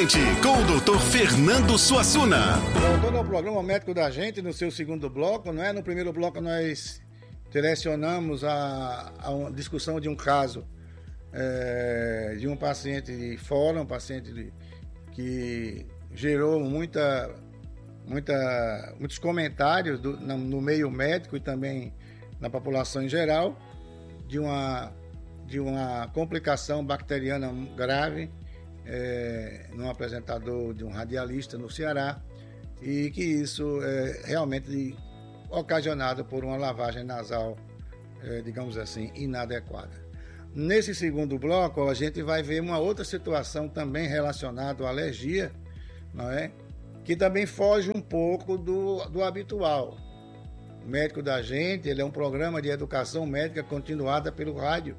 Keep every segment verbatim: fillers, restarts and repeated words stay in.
Gente, com o doutor Fernando Suassuna. Voltando ao programa Médico da Gente, no seu segundo bloco, não é? No primeiro bloco nós direcionamos a, a discussão de um caso é, de um paciente de fora, um paciente de, que gerou muita, muita, muitos comentários do, no, no meio médico e também na população em geral, de uma, de uma complicação bacteriana grave, É, num apresentador de um radialista no Ceará, e que isso é realmente ocasionado por uma lavagem nasal, é, digamos assim, inadequada. Nesse segundo bloco, a gente vai ver uma outra situação também relacionada à alergia, não é? Que também foge um pouco do, do habitual. O Médico da Gente, ele é um programa de educação médica continuada pelo rádio,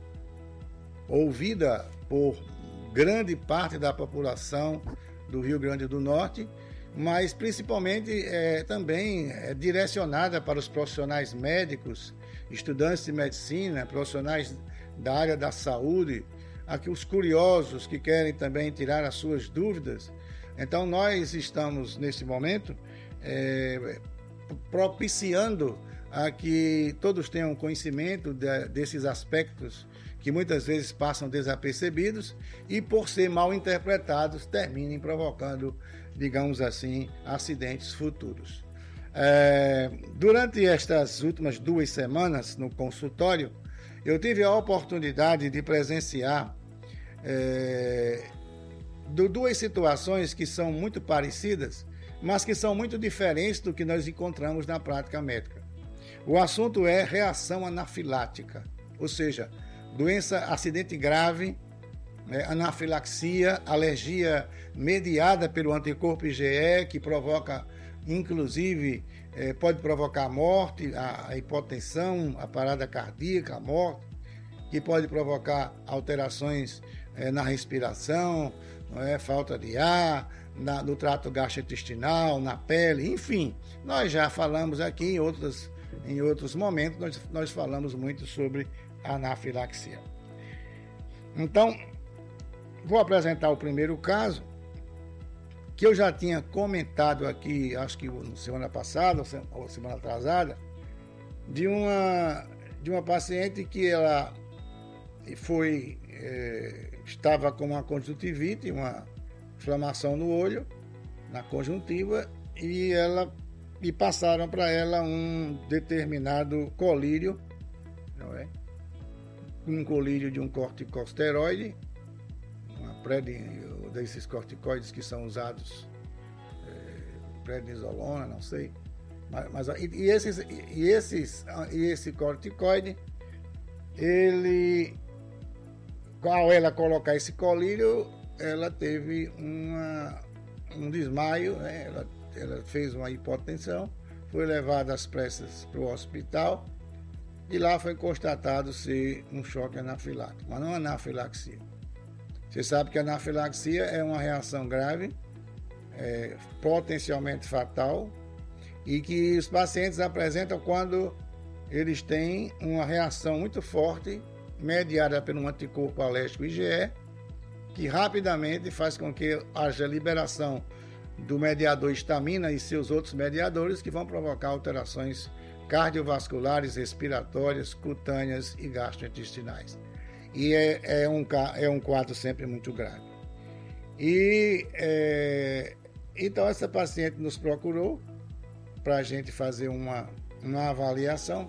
ouvida por grande parte da população do Rio Grande do Norte, mas principalmente é, também é direcionada para os profissionais médicos, estudantes de medicina, profissionais da área da saúde, aqui os curiosos que querem também tirar as suas dúvidas. Então nós estamos nesse momento é, propiciando a que todos tenham conhecimento de, desses aspectos que muitas vezes passam desapercebidos e, por ser mal interpretados, terminem provocando, digamos assim, acidentes futuros. É, durante estas últimas duas semanas no consultório, eu tive a oportunidade de presenciar é, duas situações que são muito parecidas, mas que são muito diferentes do que nós encontramos na prática médica. O assunto é reação anafilática, ou seja, doença, acidente grave, né, anafilaxia, alergia mediada pelo anticorpo I G E, que provoca, inclusive, eh, pode provocar a morte, a, a hipotensão, a parada cardíaca, a morte, que pode provocar alterações eh, na respiração, não é, falta de ar, na, no trato gastrointestinal, na pele, enfim. Nós já falamos aqui em outros, em outros momentos, nós, nós falamos muito sobre anafilaxia. Então, vou apresentar o primeiro caso, que eu já tinha comentado aqui, acho que semana passada ou semana atrasada, de uma, de uma paciente que ela foi, é, estava com uma conjuntivite, uma inflamação no olho, na conjuntiva, e, ela, e passaram para ela um determinado colírio, não é? Um colírio de um corticosteroide, uma prednisona, desses corticoides que são usados, é, prednisolona, não sei, mas, mas e, e, esses, e, esses, e esse corticoide, ele, ao ela colocar esse colírio, ela teve uma, um desmaio, né? ela, ela fez uma hipotensão, foi levada às pressas para o hospital, e lá foi constatado ser um choque anafilático, mas não anafilaxia. Você sabe que a anafilaxia é uma reação grave, é, potencialmente fatal, e que os pacientes apresentam quando eles têm uma reação muito forte, mediada pelo anticorpo alérgico I G E, que rapidamente faz com que haja liberação do mediador histamina e seus outros mediadores, que vão provocar alterações cardiovasculares, respiratórias, cutâneas e gastrointestinais. E é, é, um, é um quadro sempre muito grave. E é, então essa paciente nos procurou para a gente fazer uma, uma avaliação,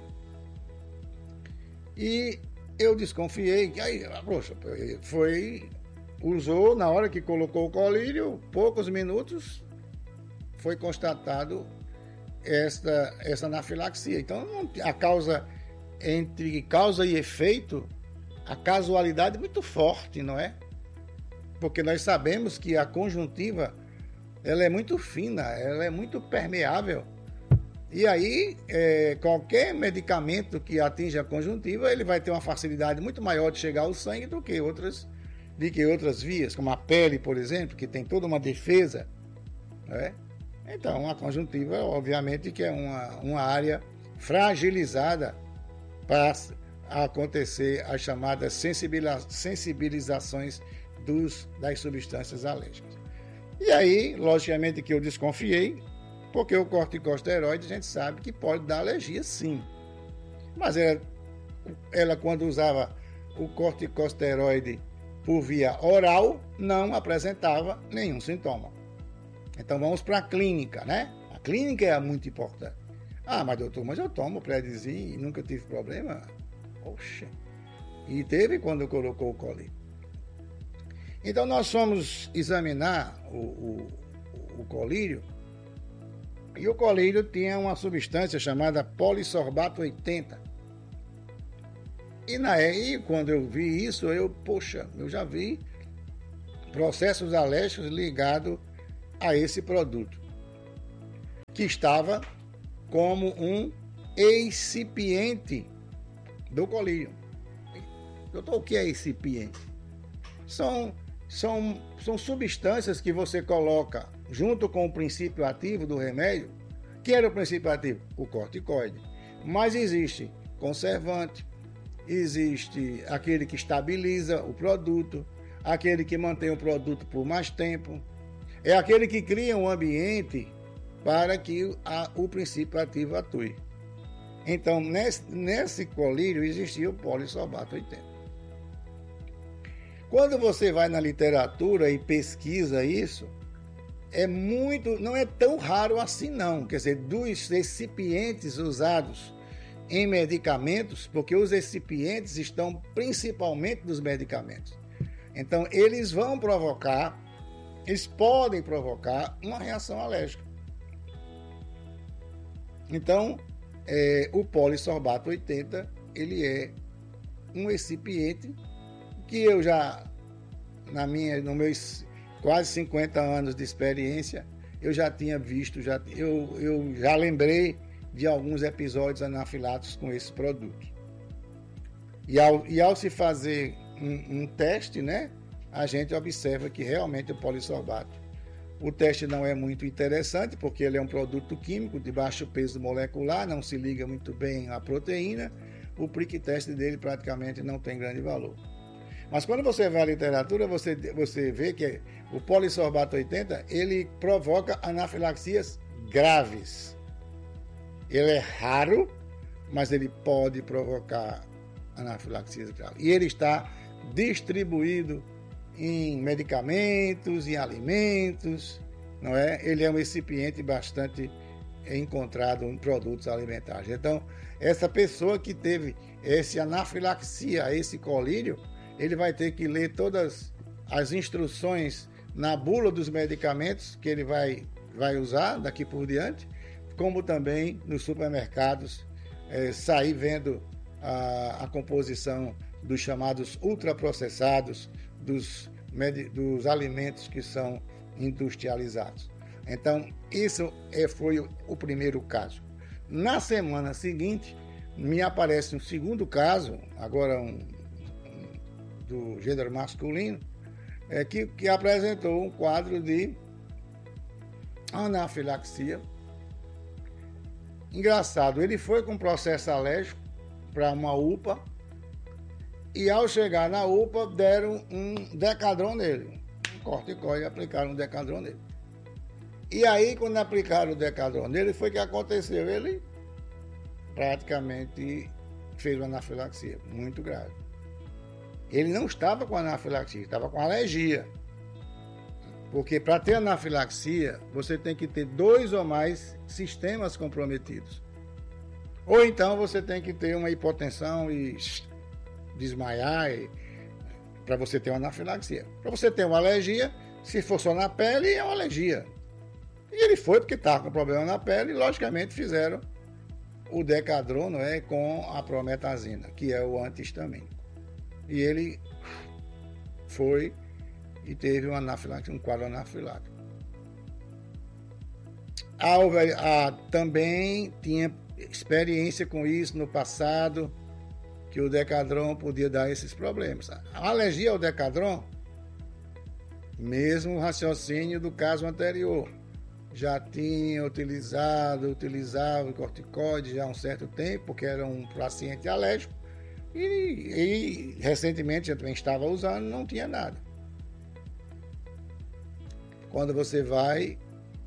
e eu desconfiei que aí, poxa, foi, usou, na hora que colocou o colírio, poucos minutos, foi constatado esta, essa anafilaxia. Então, a causa, entre causa e efeito, a casualidade é muito forte, não é? Porque nós sabemos que a conjuntiva, ela é muito fina, ela é muito permeável. E aí, é, qualquer medicamento que atinja a conjuntiva, ele vai ter uma facilidade muito maior de chegar ao sangue do que outras, do que outras vias, como a pele, por exemplo, que tem toda uma defesa, não é? Então, a conjuntiva, obviamente, que é uma, uma área fragilizada para acontecer as chamadas sensibilizações dos, das substâncias alérgicas. E aí, logicamente que eu desconfiei, porque o corticosteroide a gente sabe que pode dar alergia sim. Mas ela, ela quando usava o corticosteroide por via oral, não apresentava nenhum sintoma. Então vamos para a clínica, né? A clínica é muito importante. Ah, mas doutor, mas eu tomo Predizin e nunca tive problema? Oxe. E teve quando colocou o colírio. Então nós fomos examinar o, o, o colírio, e o colírio tinha uma substância chamada polissorbato oitenta. E na e quando eu vi isso, eu, poxa, eu já vi processos alérgicos ligados a esse produto, que estava como um excipiente do colírio. Doutor, o que é excipiente? São, são, são substâncias que você coloca junto com o princípio ativo do remédio. Que era o princípio ativo? O corticoide. Mas existe conservante, existe aquele que estabiliza o produto, aquele que mantém o produto por mais tempo, é aquele que cria um ambiente para que a, o princípio ativo atue. Então, nesse, nesse colírio existia o polissorbato oitenta. Quando você vai na literatura e pesquisa isso, é muito, não é tão raro assim não. Quer dizer, dos excipientes usados em medicamentos, porque os excipientes estão principalmente nos medicamentos. Então, eles vão provocar, eles podem provocar uma reação alérgica. Então, é, o polissorbato oitenta, ele é um excipiente que eu já, na minha, nos meus quase cinquenta anos de experiência, eu já tinha visto, já, eu, eu já lembrei de alguns episódios anafiláticos com esse produto. E ao, e ao se fazer um, um teste, né, a gente observa que realmente o polissorbato. O teste não é muito interessante, porque ele é um produto químico de baixo peso molecular, não se liga muito bem à proteína. O prick test dele praticamente não tem grande valor. Mas quando você vê a literatura, você, você vê que o polissorbato oitenta, ele provoca anafilaxias graves. Ele é raro, mas ele pode provocar anafilaxias graves. E ele está distribuído em medicamentos, em alimentos, não é? Ele é um recipiente bastante encontrado em produtos alimentares. Então, essa pessoa que teve esse anafilaxia, esse colírio, ele vai ter que ler todas as instruções na bula dos medicamentos que ele vai, vai usar daqui por diante, como também nos supermercados, é, sair vendo a, a composição dos chamados ultraprocessados, dos, dos alimentos que são industrializados. Então, isso é, foi o, o primeiro caso. Na semana seguinte, me aparece um segundo caso, agora um, um do gênero masculino, é, que, que apresentou um quadro de anafilaxia. Engraçado, ele foi com processo alérgico para uma U P A e ao chegar na U P A deram um Decadron nele, um corticoide, aplicaram um Decadron nele. E aí, quando aplicaram o Decadron nele, foi que aconteceu, ele praticamente fez uma anafilaxia muito grave. Ele não estava com anafilaxia, estava com alergia. Porque para ter anafilaxia, você tem que ter dois ou mais sistemas comprometidos. Ou então você tem que ter uma hipotensão e desmaiar para você ter uma anafilaxia. Para você ter uma alergia, se for só na pele, é uma alergia. E ele foi porque estava com problema na pele e, logicamente, fizeram o Decadron, não é, com a prometazina, que é o anti-histamínico. E ele foi e teve um, anafilaxia, um quadro anafilático. A, a, também tinha experiência com isso no passado, que o Decadron podia dar esses problemas. A alergia ao Decadron, mesmo o raciocínio do caso anterior, já tinha utilizado, utilizava o corticoide já há um certo tempo, porque era um paciente alérgico, e, e recentemente eu também estava usando, não tinha nada. quando você vai,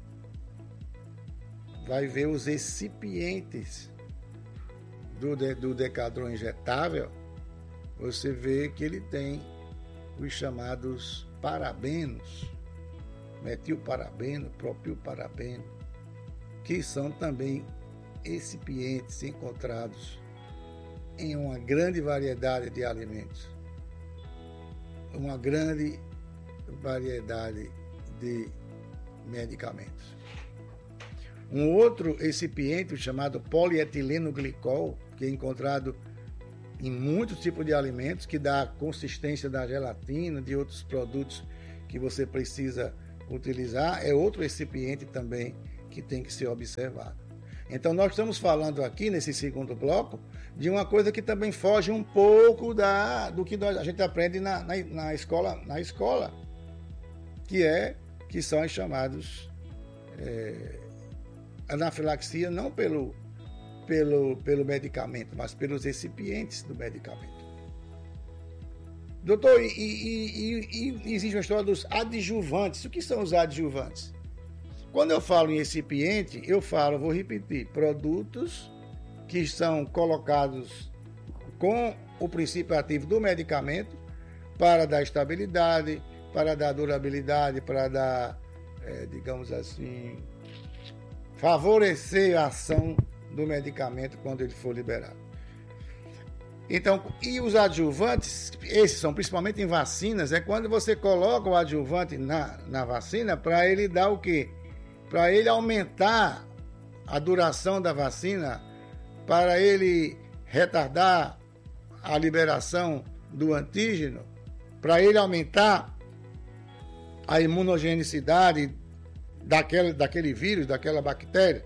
vai ver os recipientes do, do Decadron injetável, você vê que ele tem os chamados parabenos, metilparabeno, propilparabeno, que são também recipientes encontrados em uma grande variedade de alimentos, uma grande variedade de medicamentos. Um outro recipiente chamado polietileno glicol, que é encontrado em muitos tipos de alimentos, que dá a consistência da gelatina, de outros produtos que você precisa utilizar, é outro recipiente também que tem que ser observado. Então nós estamos falando aqui nesse segundo bloco de uma coisa que também foge um pouco da, do que nós, a gente aprende na, na, na, escola, na escola, que é que são os chamados é, anafilaxia, não pelo, pelo, pelo medicamento, mas pelos recipientes do medicamento. Doutor, e, e, e, e existe uma história dos adjuvantes. O que são os adjuvantes? Quando eu falo em recipiente, eu falo, vou repetir, produtos que são colocados com o princípio ativo do medicamento para dar estabilidade, para dar durabilidade, para dar, é, digamos assim, favorecer a ação do medicamento quando ele for liberado. Então, e os adjuvantes, esses são principalmente em vacinas, é quando você coloca o adjuvante na, na vacina para ele dar o quê? Para ele aumentar a duração da vacina, para ele retardar a liberação do antígeno, para ele aumentar a imunogenicidade daquele, daquele vírus, daquela bactéria,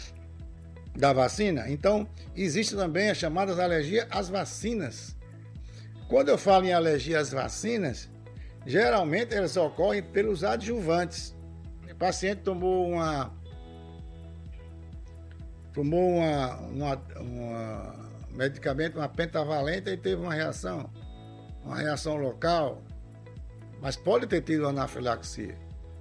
da vacina. Então, existe também as chamadas alergias às vacinas. Quando eu falo em alergia às vacinas, geralmente elas ocorrem pelos adjuvantes. O paciente tomou uma tomou uma, uma, uma medicamento, uma pentavalente, e teve uma reação, uma reação local, mas pode ter tido anafilaxia.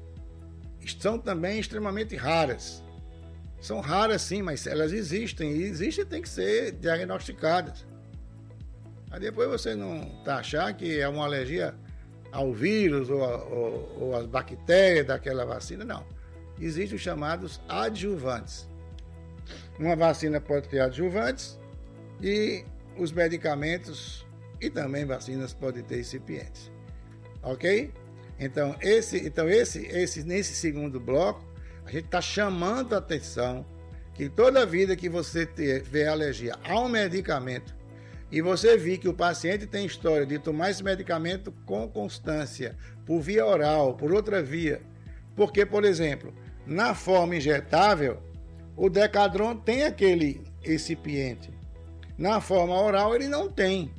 São também extremamente raras. São raras sim, mas elas existem, e existem e tem que ser diagnosticadas. Aí depois você não tá achar que é uma alergia ao vírus ou, ou, ou às bactérias daquela vacina, não. Existem os chamados adjuvantes. Uma vacina pode ter adjuvantes e os medicamentos e também vacinas podem ter recipientes. Ok? Então, esse, então esse, esse, nesse segundo bloco, a gente está chamando a atenção que toda vida que você tiver alergia a um medicamento e você vir que o paciente tem história de tomar esse medicamento com constância, por via oral, por outra via, porque, por exemplo, na forma injetável, o Decadron tem aquele recipiente. Na forma oral, ele não tem.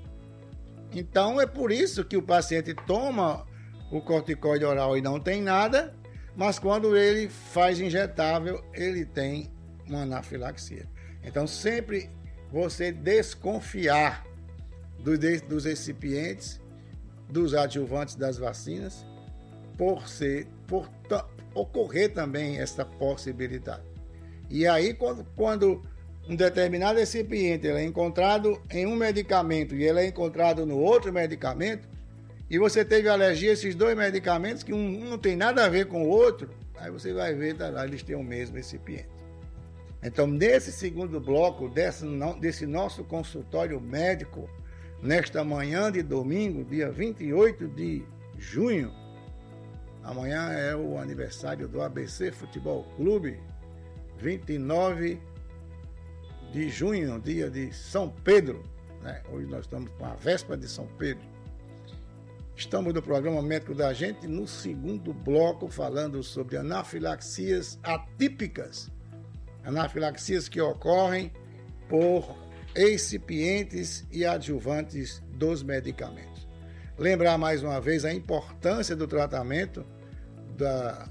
Então, é por isso que o paciente toma o corticoide oral e não tem nada, mas quando ele faz injetável, ele tem uma anafilaxia. Então, sempre você desconfiar dos, dos recipientes, dos adjuvantes das vacinas, por ser, por ocorrer também essa possibilidade. E aí, quando, quando um determinado recipiente ele é encontrado em um medicamento e ele é encontrado no outro medicamento, e você teve alergia a esses dois medicamentos, que um, um não tem nada a ver com o outro, aí você vai ver, tá, eles têm o mesmo recipiente. Então, nesse segundo bloco desse, desse nosso consultório médico, nesta manhã de domingo, dia vinte e oito de junho, amanhã é o aniversário do A B C Futebol Clube, vinte e nove de junho, dia de São Pedro, né? Hoje nós estamos com a véspera de São Pedro. Estamos no programa Médico da Gente, no segundo bloco, falando sobre anafilaxias atípicas. Anafilaxias que ocorrem por recipientes e adjuvantes dos medicamentos. Lembrar mais uma vez a importância do tratamento da,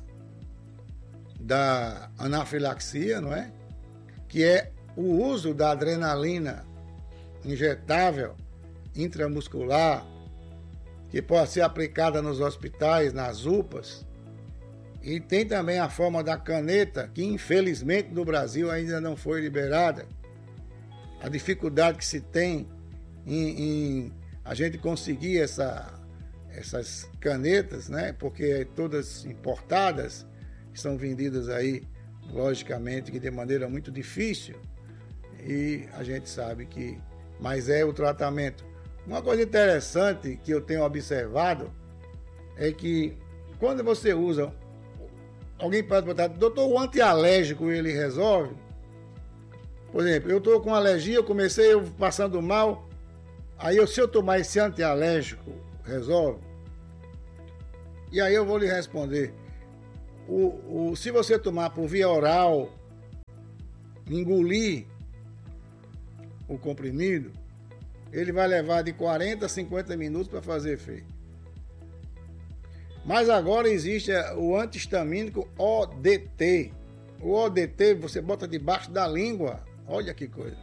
da anafilaxia, não é? Que é o uso da adrenalina injetável intramuscular, que pode ser aplicada nos hospitais, nas U P As, E tem também a forma da caneta, que infelizmente no Brasil ainda não foi liberada. A dificuldade que se tem em, em a gente conseguir essa, essas canetas, né? Porque todas importadas, são vendidas aí, logicamente, que de maneira muito difícil. E a gente sabe que... Mas é o tratamento. Uma coisa interessante que eu tenho observado é que quando você usa... Alguém pode botar, doutor, o antialérgico ele resolve? Por exemplo, eu estou com alergia, eu comecei eu passando mal, aí eu, se eu tomar esse antialérgico, resolve? E aí eu vou lhe responder, o, o, se você tomar por via oral, engolir o comprimido, ele vai levar de quarenta a cinquenta minutos para fazer efeito. Mas agora existe o antihistamínico O D T. O O D T você bota debaixo da língua. Olha que coisa.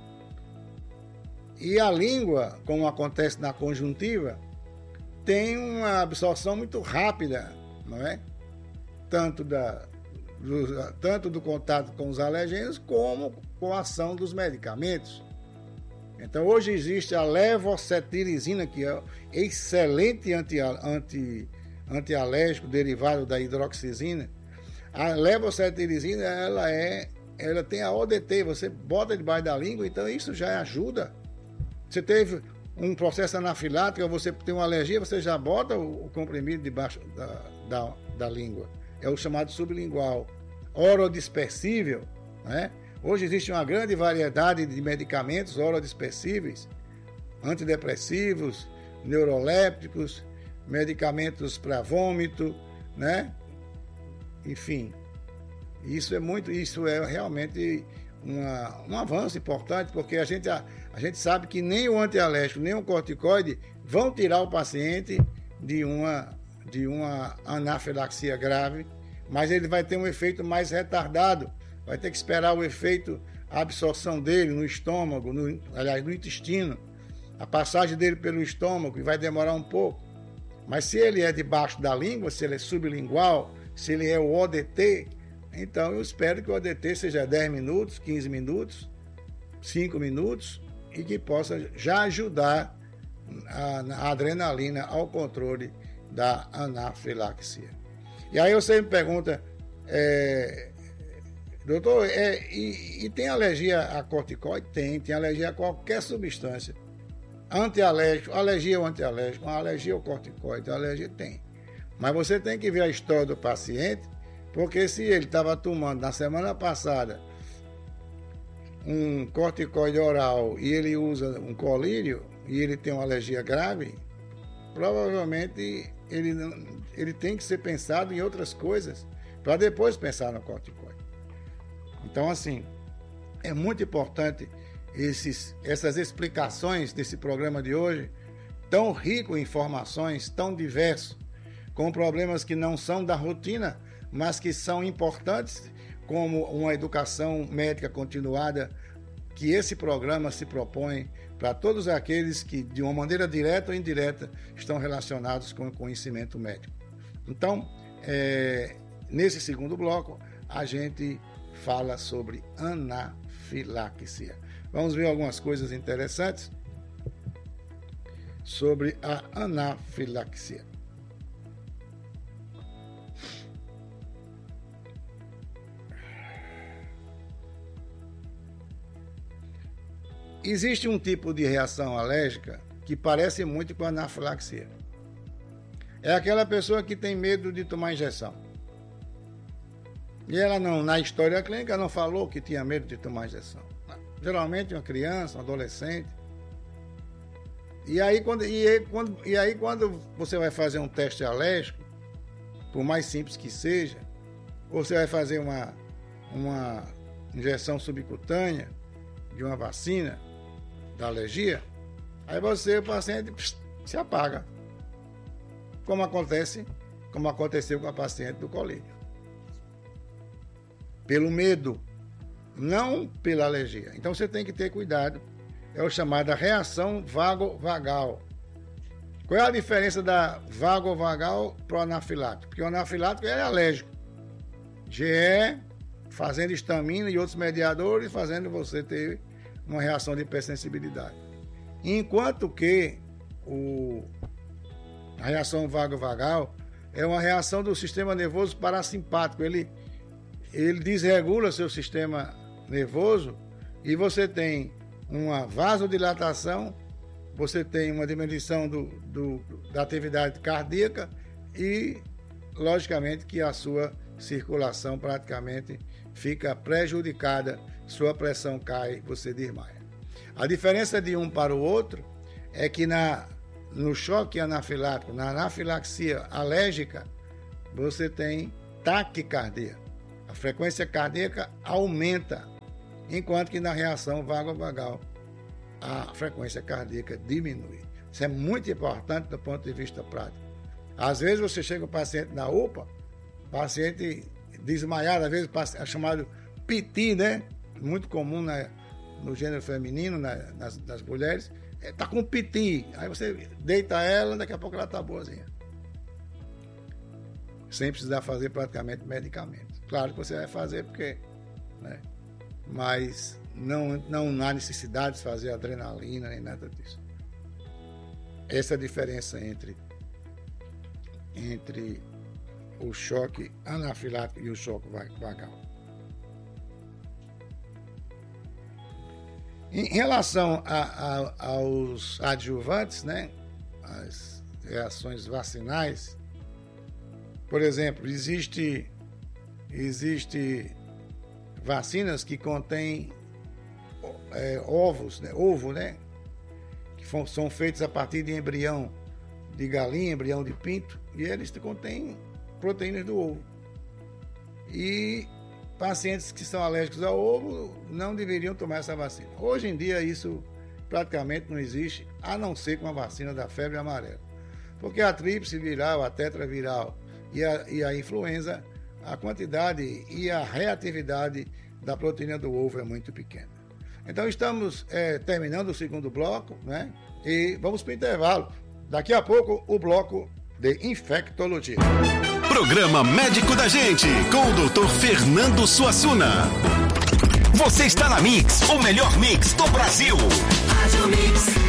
E a língua, como acontece na conjuntiva, tem uma absorção muito rápida, não é? Tanto, da, do, tanto do contato com os alergênios como com a ação dos medicamentos. Então hoje existe a levocetilizina, que é excelente anti, anti antialérgico derivado da hidroxizina. A levocetilizina, ela é, ela tem a O D T, você bota debaixo da língua, então isso já ajuda. Você teve um processo anafilático, você tem uma alergia, você já bota o, o comprimido debaixo da, da, da língua. É o chamado sublingual, orodispersível, né? Hoje existe uma grande variedade de medicamentos orodispersíveis, antidepressivos, neurolépticos, medicamentos para vômito, né? Enfim, isso é muito, isso é realmente uma, um avanço importante, porque a gente, a, a gente sabe que nem o antialérgico, nem o corticoide vão tirar o paciente de uma, de uma anafilaxia grave, mas ele vai ter um efeito mais retardado, vai ter que esperar o efeito, a absorção dele no estômago, no, aliás, no intestino, a passagem dele pelo estômago, e vai demorar um pouco. Mas se ele é debaixo da língua, se ele é sublingual, se ele é o O D T, então eu espero que o O D T seja dez minutos, quinze minutos, cinco minutos, e que possa já ajudar a, a adrenalina ao controle da anafilaxia. E aí você me pergunta, é, doutor, é, e, e tem alergia a corticoide? Tem, tem alergia a qualquer substância. Antialérgico, alergia ao antialérgico, uma alergia ao corticoide, alergia tem. Mas você tem que ver a história do paciente, porque se ele estava tomando na semana passada um corticoide oral e ele usa um colírio e ele tem uma alergia grave, provavelmente ele, ele tem que ser pensado em outras coisas para depois pensar no corticoide. Então, assim, é muito importante Esses, essas explicações desse programa de hoje, tão rico em informações, tão diverso, com problemas que não são da rotina, mas que são importantes, como uma educação médica continuada, que esse programa se propõe para todos aqueles que, de uma maneira direta ou indireta, estão relacionados com o conhecimento médico. Então, é, nesse segundo bloco, a gente fala sobre anafilaxia. Vamos ver algumas coisas interessantes sobre a anafilaxia. Existe um tipo de reação alérgica que parece muito com a anafilaxia. É aquela pessoa que tem medo de tomar injeção. E ela não, na história clínica não falou que tinha medo de tomar injeção. Geralmente uma criança, um adolescente. E aí, quando, e, aí, quando, e aí quando você vai fazer um teste alérgico, por mais simples que seja, ou você vai fazer uma, uma injeção subcutânea de uma vacina da alergia, aí você, o paciente, pss, se apaga. Como acontece, como aconteceu com a paciente do colírio. Pelo medo, não pela alergia. Então você tem que ter cuidado. É o chamado reação vago-vagal. Qual é a diferença da vago-vagal para o anafilático? Porque o anafilático é alérgico. G E fazendo histamina e outros mediadores, fazendo você ter uma reação de hipersensibilidade. Enquanto que o, a reação vago-vagal é uma reação do sistema nervoso parasimpático. Ele, ele desregula seu sistema nervoso e você tem uma vasodilatação, você tem uma diminuição do, do, da atividade cardíaca e, logicamente, que a sua circulação praticamente fica prejudicada, sua pressão cai, você desmaia. A diferença de um para o outro é que na, no choque anafilático, na anafilaxia alérgica, você tem taquicardia. A frequência cardíaca aumenta, enquanto que na reação vago-vagal a frequência cardíaca diminui. Isso é muito importante do ponto de vista prático. Às vezes você chega o paciente na U P A, paciente desmaiado, às vezes é chamado P T, né? Muito comum na, no gênero feminino, na, nas, nas mulheres, está com P T. Aí você deita ela, daqui a pouco ela está boazinha. Sem precisar fazer praticamente medicamento. Claro que você vai fazer porque, né? Mas não, não há necessidade de fazer adrenalina nem nada disso. Essa é a diferença entre, entre o choque anafilático e o choque vagal. Em relação a, a, aos adjuvantes, né, as reações vacinais, por exemplo, existe, existe vacinas que contêm é, ovos, né, ovo, né, que for, são feitos a partir de embrião de galinha, embrião de pinto, e eles contêm proteínas do ovo. E pacientes que são alérgicos ao ovo não deveriam tomar essa vacina. Hoje em dia isso praticamente não existe, a não ser com a vacina da febre amarela. Porque a tríplice viral, a tetraviral e a, e a influenza, a quantidade e a reatividade da proteína do ovo é muito pequena. Então estamos é, terminando o segundo bloco, né? E vamos para o intervalo. Daqui a pouco o bloco de infectologia. Programa Médico da Gente, com o doutor Fernando Suassuna. Você está na Mix, o melhor mix do Brasil. Rádio Mix.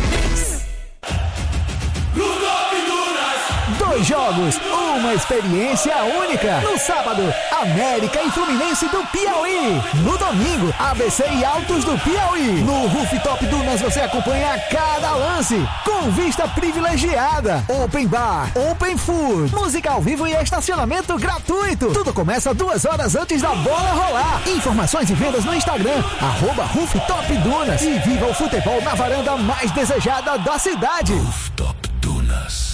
Dois jogos, uma experiência única. No sábado, América e Fluminense do Piauí. No domingo, A B C e Altos do Piauí. No Rooftop Dunas você acompanha cada lance, com vista privilegiada. Open Bar, Open Food, música ao vivo e estacionamento gratuito. Tudo começa duas horas antes da bola rolar. Informações e vendas no Instagram, arroba Rooftop Dunas. E viva o futebol na varanda mais desejada da cidade. Rooftop Dunas.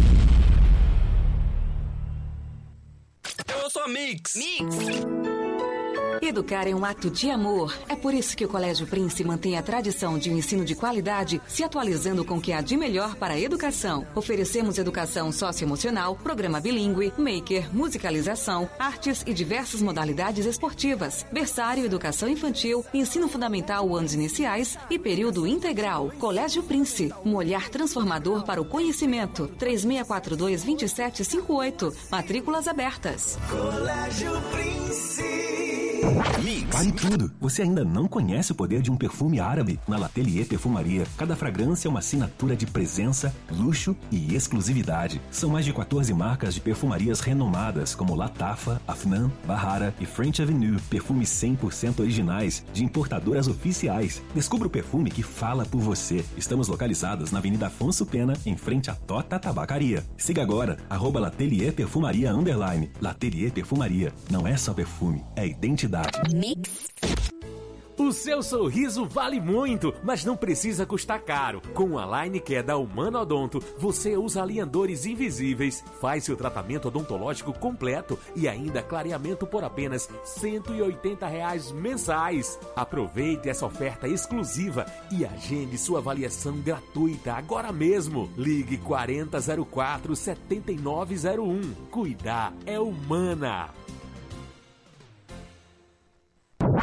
Eu sou a Mix. Mix. Educar é um ato de amor. É por isso que o Colégio Prince mantém a tradição de um ensino de qualidade, se atualizando com o que há de melhor para a educação. Oferecemos educação socioemocional, programa bilíngue, maker, musicalização, artes e diversas modalidades esportivas, berçário, educação infantil, ensino fundamental, anos iniciais e período integral. Colégio Prince, um olhar transformador para o conhecimento. três seis quatro dois, dois sete cinco oito. Matrículas abertas. Colégio Prince. Mix. Vale tudo! Você ainda não conhece o poder de um perfume árabe? Na L'Atelier Perfumaria, cada fragrância é uma assinatura de presença, luxo e exclusividade. São mais de quatorze marcas de perfumarias renomadas, como Latafa, Afnan, Bahara e French Avenue. Perfumes cem por cento originais, de importadoras oficiais. Descubra o perfume que fala por você. Estamos localizados na Avenida Afonso Pena, em frente à Tota Tabacaria. Siga agora, arroba L'Atelier Perfumaria underline. L'Atelier Perfumaria. Não é só perfume, é identidade. Mix. O seu sorriso vale muito, mas não precisa custar caro. Com a Line Care da Humano Odonto, você usa alinhadores invisíveis, faz seu tratamento odontológico completo e ainda clareamento por apenas cento e oitenta reais mensais. Aproveite essa oferta exclusiva e agende sua avaliação gratuita agora mesmo. Ligue quarenta zero quatro, setenta e nove zero um. Cuidar é Humana.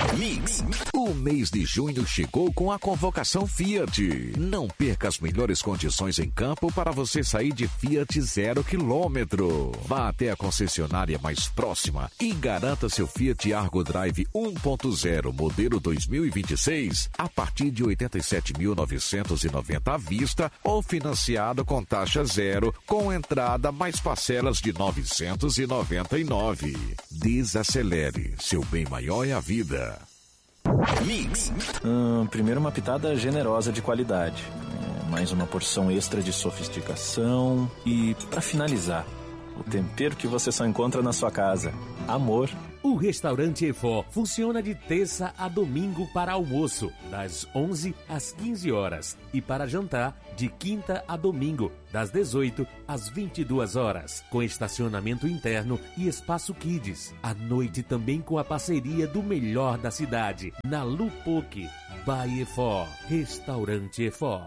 Mix. O mês de junho chegou com a convocação Fiat. Não perca as melhores condições em campo para você sair de Fiat zero quilômetro. Vá até a concessionária mais próxima e garanta seu Fiat Argo Drive um ponto zero modelo dois mil e vinte e seis a partir de oitenta e sete mil novecentos e noventa à vista ou financiado com taxa zero com entrada mais parcelas de novecentos e noventa e nove. Desacelere, seu bem maior é a vida. Mix. Hum, primeiro uma pitada generosa de qualidade. É, mais uma porção extra de sofisticação. E, para finalizar, o tempero que você só encontra na sua casa. Amor. O restaurante Efó funciona de terça a domingo para almoço, das onze às quinze horas, e para jantar, de quinta a domingo, das dezoito às vinte e duas horas, com estacionamento interno e espaço kids. À noite também com a parceria do melhor da cidade, na Lupoc, by Efó, Restaurante Efó.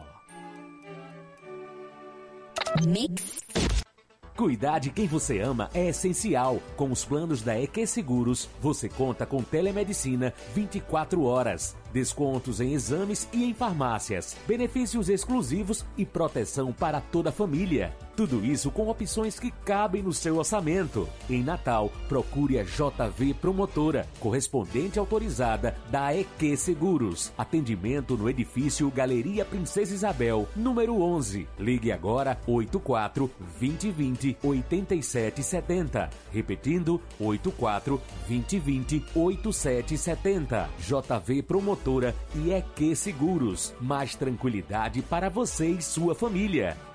Mix. Cuidar de quem você ama é essencial. Com os planos da E Q Seguros, você conta com telemedicina vinte e quatro horas, descontos em exames e em farmácias, benefícios exclusivos e proteção para toda a família. Tudo isso com opções que cabem no seu orçamento. Em Natal, procure a J V Promotora, correspondente autorizada da E Q Seguros. Atendimento no edifício Galeria Princesa Isabel, número onze. Ligue agora oito quatro, vinte, vinte, oitenta e sete setenta. Repetindo, oito quatro, vinte, vinte, oitenta e sete setenta. J V Promotora e E Q Seguros. Mais tranquilidade para você e sua família.